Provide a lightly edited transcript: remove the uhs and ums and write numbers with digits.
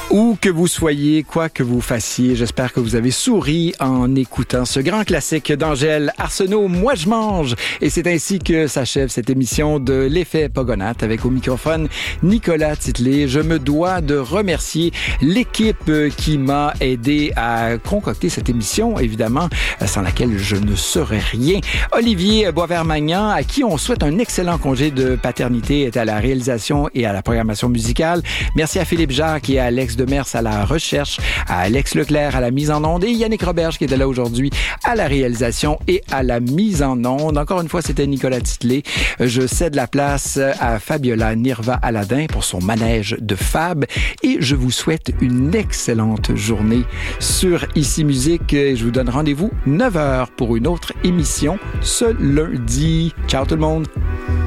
Où que vous soyez, quoi que vous fassiez, j'espère que vous avez souri en écoutant ce grand classique d'Angèle Arsenault, Moi je mange. Et c'est ainsi que s'achève cette émission de l'Effet Pogonatte avec au microphone Nicolas Titley. Je me dois de remercier l'équipe qui m'a aidé à concocter cette émission, évidemment, sans laquelle je ne serais rien. Olivier Boisvert-Magnan, à qui on souhaite un excellent congé de paternité, est à la réalisation et à la programmation musicale. Merci à Philippe Jacques et à Alex Demers à la recherche, à Alex Leclerc à la mise en onde et Yannick Roberge qui était là aujourd'hui à la réalisation et à la mise en onde. Encore une fois, c'était Nicolas Titley. Je cède la place à Fabiola Nirva-Aladin pour son manège de Fab et je vous souhaite une excellente journée sur Ici Musique. Je vous donne rendez-vous 9h pour une autre émission ce lundi. Ciao tout le monde!